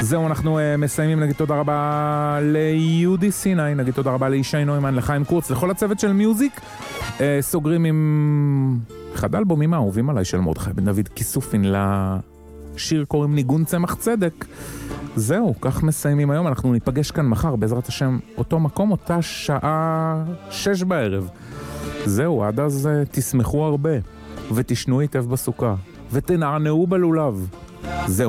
זהו, אנחנו מסיימים. נגיד תודה רבה ליהודי סיני, נגיד תודה רבה לישי נוימן, לחיים קורץ, לכל הצוות של מיוזיק. סוגרים עם אחד האלבומים האהובים עליי של מרדכי בן דוד, כיסופין, לשיר קוראים ניגון צמח צדק. זהו, כך מסיימים היום. אנחנו ניפגש כאן מחר בעזרת השם, אותו מקום, אותה שעה 6 בערב. זהו, עד אז תשמחו הרבה ותשנו היטב בסוכה ותנענעו בלולב.